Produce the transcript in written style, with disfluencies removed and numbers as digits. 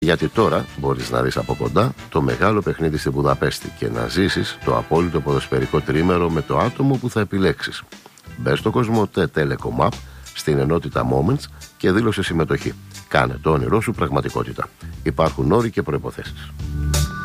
Γιατί τώρα μπορείς να δεις από κοντά το μεγάλο παιχνίδι στη Βουδαπέστη και να ζήσεις το απόλυτο ποδοσφαιρικό τρίμερο με το άτομο που θα επιλέξεις. Μπες στο Κοσμοτέ Telecom App στην ενότητα Moments και δήλωσε συμμετοχή. Κάνε το όνειρό σου πραγματικότητα. Υπάρχουν όροι και προϋποθέσεις.